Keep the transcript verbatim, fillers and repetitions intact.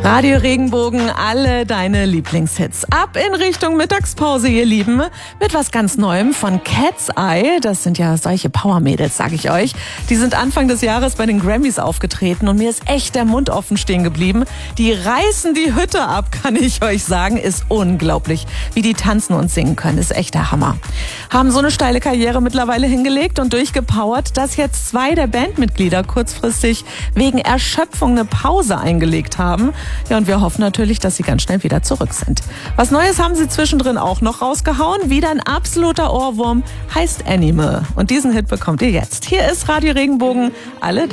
Radio Regenbogen, alle deine Lieblingshits. Ab in Richtung Mittagspause, ihr Lieben, mit was ganz Neuem von Cat's Eye. Das sind ja solche Powermädels, sag ich euch. Die sind Anfang des Jahres bei den Grammys aufgetreten und mir ist echt der Mund offen stehen geblieben. Die reißen die Hütte ab, kann ich euch sagen. Ist unglaublich, wie die tanzen und singen können. Ist echt der Hammer. Haben so eine steile Karriere mittlerweile hingelegt und durchgepowert, dass jetzt zwei der Bandmitglieder kurzfristig wegen Erschöpfung eine Pause eingelegt haben. Ja, und wir hoffen natürlich, dass sie ganz schnell wieder zurück sind. Was Neues haben sie zwischendrin auch noch rausgehauen. Wieder ein absoluter Ohrwurm, heißt Animal. Und diesen Hit bekommt ihr jetzt. Hier ist Radio Regenbogen, alle